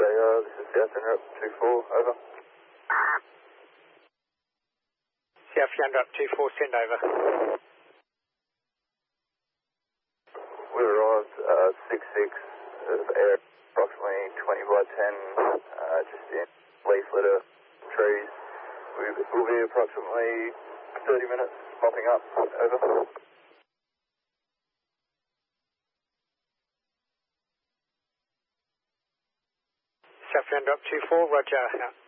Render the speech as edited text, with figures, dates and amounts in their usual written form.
This is South End Rep 24, over. South End Rep 24, send over. We arrived 6-6 of air, approximately 20 by 10, just in leaf litter trees. We'll be approximately 30 minutes mopping up, over. South End Rep 24, roger, out.